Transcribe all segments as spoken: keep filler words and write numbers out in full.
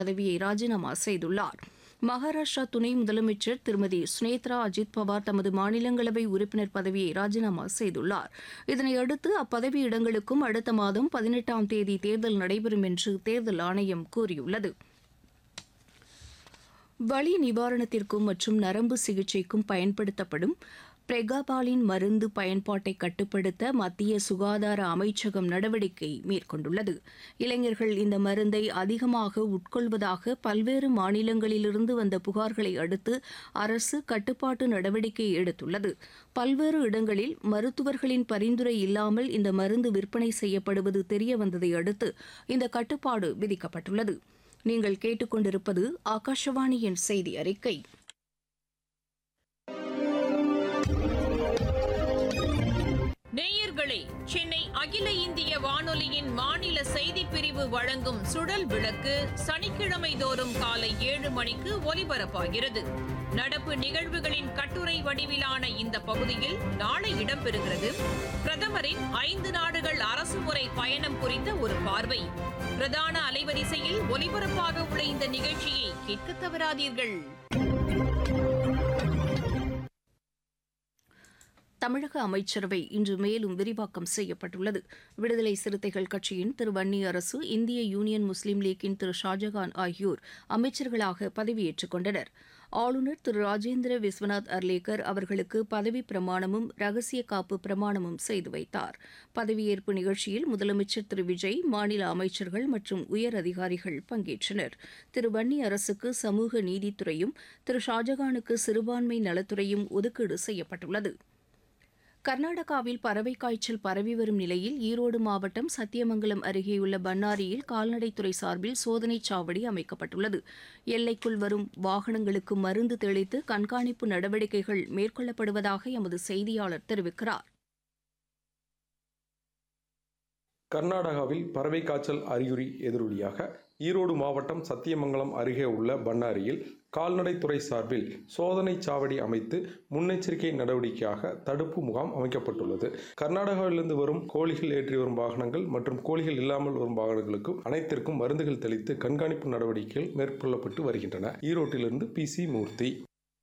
பதவியை ராஜினாமா செய்துள்ளார். மகாராஷ்டிரா துணை முதலமைச்சர் திருமதி சுனேத்ரா அஜித் பவார் தமது மாநிலங்களவை உறுப்பினர் பதவியை ராஜினாமா செய்துள்ளார். இதனையடுத்து அப்பதவி இடங்களுக்கும் அடுத்த மாதம் பதினெட்டாம் தேதி தேர்தல் நடைபெறும் என்று தேர்தல் ஆணையம் கூறியுள்ளது. வலி நிவாரணத்திற்கும் மற்றும் நரம்பு சிகிச்சைக்கும் பயன்படுத்தப்படும் பிரெகாபாலின் மருந்து பயன்பாட்டை கட்டுப்படுத்த மத்திய சுகாதார அமைச்சகம் நடவடிக்கை மேற்கொண்டுள்ளது. இளைஞர்கள் இந்த மருந்தை அதிகமாக உட்கொள்வதாக பல்வேறு மாநிலங்களிலிருந்து வந்த புகார்களை அடுத்து அரசு கட்டுப்பாட்டு நடவடிக்கை எடுத்துள்ளது. பல்வேறு இடங்களில் மருத்துவர்களின் பரிந்துரை இல்லாமல் இந்த மருந்து விற்பனை செய்யப்படுவது தெரியவந்ததை அடுத்து இந்த கட்டுப்பாடு விதிக்கப்பட்டுள்ளது. நீங்கள் கேட்டுக்கொண்டிருப்பது ஆகாஷவாணியின் செய்தி அறிக்கை. நேயர்களே, சென்னை அகில இந்திய வானொலியின் மாநில செய்திப் பிரிவு வழங்கும் சுழல் விளக்கு சனிக்கிழமை தோறும் காலை ஏழு மணிக்கு ஒலிபரப்பாகிறது. நடப்பு நிகழ்வுகளின் கட்டுரை வடிவிலான இந்த பகுதியில் நாளை இடம்பெறுகிறது பிரதமரின் ஐந்து நாடுகள் அரசுமுறை பயணம் குறித்த ஒரு பார்வை. பிரதான அலைவரிசையில் ஒலிபரப்பாக உள்ள இந்த நிகழ்ச்சியை கேட்க தவறாதீர்கள். தமிழக அமைச்சரவை இன்று மேலும் விரிவாக்கம் செய்யப்பட்டுள்ளது. விடுதலை சிறுத்தைகள் கட்சியின் திரு வன்னி அரசு, இந்திய யூனியன் முஸ்லீம் லீக்கின் திரு ஷாஜகான் ஆகியோர் அமைச்சர்களாக பதவியேற்றுக் கொண்டனர். ஆளுநர் திரு ராஜேந்திர விஸ்வநாத் அர்லேக்கர் அவர்களுக்கு பதவி பிரமாணமும் ரகசிய காப்பு பிரமாணமும் செய்து வைத்தார். பதவியேற்பு நிகழ்ச்சியில் முதலமைச்சர் திரு விஜய், மாநில அமைச்சர்கள் மற்றும் உயர் அதிகாரிகள் பங்கேற்றனர். திரு வன்னி அரசுக்கு சமூக நீதித்துறையும், திரு ஷாஜகானுக்கு சிறுபான்மை நலத்துறையும் ஒதுக்கீடு செய்யப்பட்டுள்ளது. கர்நாடகாவில் பறவை காய்ச்சல் பரவி வரும் நிலையில் ஈரோடு மாவட்டம் சத்தியமங்கலம் அருகேயுள்ள பன்னாரியில் கால்நடைத்துறை சார்பில் சோதனைச் சாவடி அமைக்கப்பட்டுள்ளது. எல்லைக்குள் வரும் வாகனங்களுக்கு மருந்து தெளித்து கண்காணிப்பு நடவடிக்கைகள் மேற்கொள்ளப்படுவதாக எமது செய்தியாளர் தெரிவிக்கிறார். கர்நாடகாவில் பறவை காய்ச்சல் அறிகுறி எதிரொலியாக ஈரோடு மாவட்டம் சத்தியமங்கலம் அருகே உள்ள பன்னாரியில் கால்நடைத்துறை சார்பில் சோதனை சாவடி அமைத்து முன்னெச்சரிக்கை நடவடிக்கையாக தடுப்பு முகாம் அமைக்கப்பட்டுள்ளது. கர்நாடகாவிலிருந்து வரும் கோழிகள் ஏற்றி வரும் வாகனங்கள் மற்றும் கோழிகள் இல்லாமல் வரும் வாகனங்களுக்கும் அனைத்திற்கும் மருந்துகள் தெளித்து கண்காணிப்பு நடவடிக்கைகள் மேற்கொள்ளப்பட்டு வருகின்றன. ஈரோட்டிலிருந்து பி சி மூர்த்தி.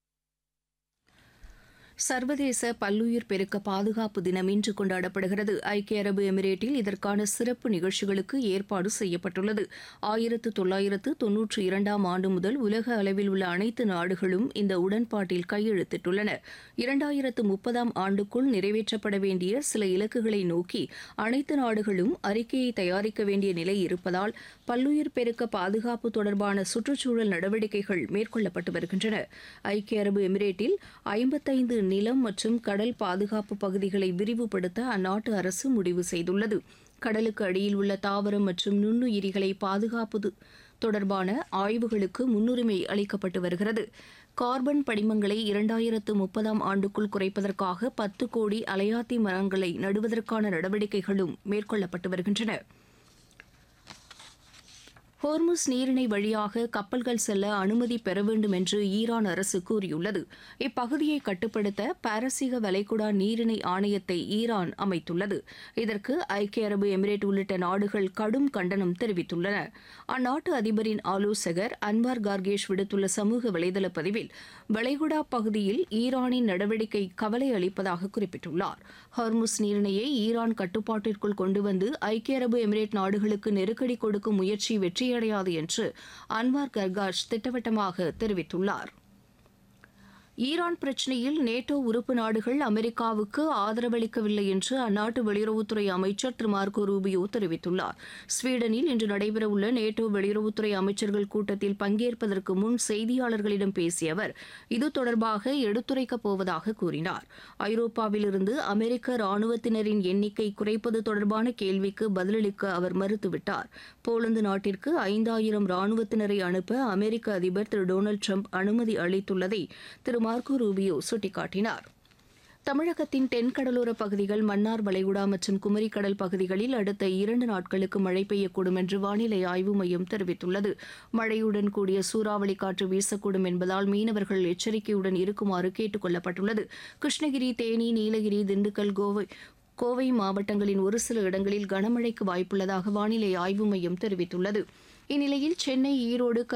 சர்வதேச பல்லுயிர் பெருக்க பாதுகாப்பு தினம் இன்று கொண்டாடப்படுகிறது. ஐக்கிய அரபு எமிரேட்டில் இதற்கான சிறப்பு நிகழ்ச்சிகளுக்கு ஏற்பாடு செய்யப்பட்டுள்ளது. ஆயிரத்து தொள்ளாயிரத்து தொன்னூற்றி இரண்டாம் ஆண்டு முதல் உலக அளவில் உள்ள அனைத்து நாடுகளும் இந்த உடன்பாட்டில் கையெழுத்திட்டுள்ளன. இரண்டாயிரத்து முப்பதாம் ஆண்டுக்குள் நிறைவேற்றப்பட வேண்டிய சில இலக்குகளை நோக்கி அனைத்து நாடுகளும் அறிக்கையை தயாரிக்க வேண்டிய நிலை இருப்பதால் பல்லுயிர் பெருக்க பாதுகாப்பு தொடர்பான சுற்றுச்சூழல் நடவடிக்கைகள் மேற்கொள்ளப்பட்டு வருகின்றன. ஐக்கிய அரபு எமிரேட்டில் ஐம்பத்தைந்து நிலம் மற்றும் கடல் பாதுகாப்பு பகுதிகளை விரிவுபடுத்த அந்நாட்டு அரசு முடிவு செய்துள்ளது. கடலுக்கு அடியில் உள்ள தாவரம் மற்றும் நுண்ணுயிரிகளை பாதுகாப்பது தொடர்பான ஆய்வுகளுக்கு முன்னுரிமை அளிக்கப்பட்டு வருகிறது. கார்பன் படிமங்களை இரண்டாயிரத்து முப்பதாம் ஆண்டுக்குள் குறைப்பதற்காக பத்து கோடி அலையாத்தி மரங்களை நடுவதற்கான நடவடிக்கைகளும் மேற்கொள்ளப்பட்டு வருகின்றன. ஹோர்முஸ் நீரிணை வழியாக கப்பல்கள் செல்ல அனுமதி பெற வேண்டும் என்று ஈரான் அரசு கூறியுள்ளது. இப்பகுதியை கட்டுப்படுத்த பாரசீக வளைகுடா நீரிணை ஆணையத்தை ஈரான் அமைத்துள்ளது. இதற்கு ஐக்கிய அரபு எமிரேட் உள்ளிட்ட நாடுகள் கடும் கண்டனம் தெரிவித்துள்ளன. அந்நாட்டு அதிபரின் ஆலோசகர் அன்வார் கார்கேஷ் விடுத்துள்ள சமூக வலைதள பதிவில் வளைகுடா பகுதியில் ஈரானின் நடவடிக்கை கவலை அளிப்பதாக குறிப்பிட்டுள்ளார். ஹோர்முஸ் நீரிணையை ஈரான் கட்டுப்பாட்டிற்குள் கொண்டு வந்து ஐக்கிய அரபு எமிரேட் நாடுகளுக்கு நெருக்கடி கொடுக்கும் முயற்சி வெற்றி அடையாது என்று அன்வார் கர்காஷ் திட்டவட்டமாக தெரிவித்துள்ளார். ஈரான் பிரச்சினையில் நேட்டோ உறுப்பு நாடுகள் அமெரிக்காவுக்கு ஆதரவளிக்கவில்லை என்று அந்நாட்டு வெளியுறவுத்துறை அமைச்சர் திரு மார்கோ ரூபியோ தெரிவித்துள்ளார். ஸ்வீடனில் இன்று நடைபெறவுள்ள நேட்டோ வெளியுறவுத்துறை அமைச்சர்கள் கூட்டத்தில் பங்கேற்பதற்கு முன் செய்தியாளர்களிடம் பேசிய அவர் இது தொடர்பாக எடுத்துரைக்கப் போவதாக கூறினார். ஐரோப்பாவிலிருந்து அமெரிக்க ராணுவத்தினரின் எண்ணிக்கை குறைப்பது தொடர்பான கேள்விக்கு பதிலளிக்க அவர் மறுத்துவிட்டார். போலந்து நாட்டிற்கு ஐந்தாயிரம் ராணுவத்தினரை அனுப்ப அமெரிக்க அதிபர் திரு டொனால்டு ட்ரம்ப் அனுமதி அளித்துள்ளதை திரு மார்கோ ரூபியோ சுட்டிக்காட்டினார். தமிழகத்தின் தென்கடலோர பகுதிகள், மன்னார் வளைகுடா மற்றும் குமரிக்கடல் பகுதிகளில் அடுத்த இரண்டு நாட்களுக்கு மழை பெய்யக்கூடும் என்று வானிலை ஆய்வு மையம் தெரிவித்துள்ளது. மழையுடன் கூடிய சூறாவளி காற்று வீசக்கூடும் என்பதால் மீனவர்கள் எச்சரிக்கையுடன் இருக்குமாறு கேட்டுக் கொள்ளப்பட்டுள்ளது. கிருஷ்ணகிரி, தேனி, நீலகிரி, திண்டுக்கல், கோவை கோவை மாவட்டங்களின் ஒரு சில இடங்களில் கனமழைக்கு வாய்ப்புள்ளதாக வானிலை ஆய்வு மையம் தெரிவித்துள்ளது. இந்நிலையில் சென்னை ஈரோடு